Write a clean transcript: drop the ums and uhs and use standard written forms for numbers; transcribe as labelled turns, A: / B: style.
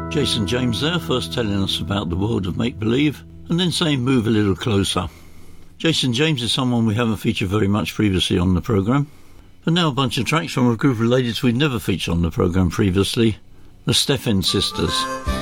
A: Jason James there, first telling us about the world of make-believe, and then saying move a little closer. Jason James is someone we haven't featured very much previously on the programme, but now a bunch of tracks from a group of ladies we'd never featured on the programme previously, the Stephen Sisters.